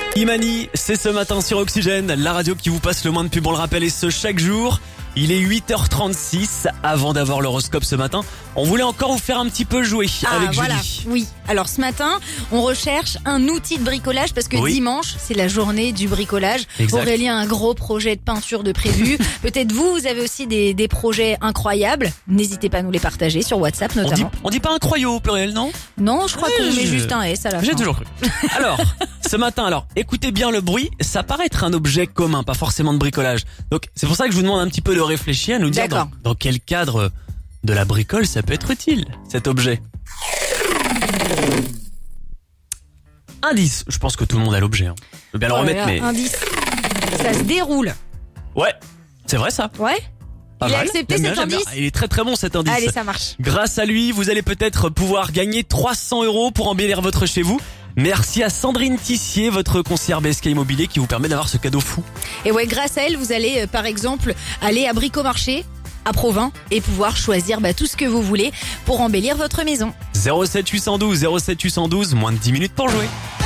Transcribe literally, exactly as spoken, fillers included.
Imani, c'est ce matin sur Oxygène, la radio qui vous passe le moins de pub, on le rappelle, et ce chaque jour. Il est huit heures trente-six, avant d'avoir l'horoscope ce matin, on voulait encore vous faire un petit peu jouer ah, avec voilà. Julie. Oui, alors ce matin, on recherche un outil de bricolage parce que Oui. dimanche, c'est la journée du bricolage. Exact. Aurélien a un gros projet de peinture de prévu. Peut-être vous, vous avez aussi des, des projets incroyables. N'hésitez pas à nous les partager sur WhatsApp On dit, notamment. on dit pas un croyau au pluriel, non? Non, je crois Ouais, qu'on je- met juste un S à la J'ai fin. toujours cru. Alors, ce matin, alors, écoutez bien le bruit, ça paraît être un objet commun, pas forcément de bricolage. Donc, c'est pour ça que je vous demande un petit peu de réfléchir, à nous dire dans, D'accord. dans quel cadre de la bricole ça peut être utile, cet objet. Indice, je pense que tout le monde a l'objet. Hein. Je veux bien le Oh là remettre, là, mais... indice. Ça se déroule. Ouais, c'est vrai ça. Ouais. Pas Il a mal. accepté J'aime bien, cet j'aime bien. indice. Il est très très bon cet indice. Allez, ça marche. Grâce à lui, vous allez peut-être pouvoir gagner trois cents euros pour embellir votre chez vous. Merci à Sandrine Tissier, votre conseillère B S K Immobilier, qui vous permet d'avoir ce cadeau fou. Et ouais, grâce à elle, vous allez euh, par exemple aller à Bricomarché à Provins et pouvoir choisir bah, tout ce que vous voulez pour embellir votre maison. zéro sept huit un deux zéro sept huit un deux, moins de dix minutes pour jouer.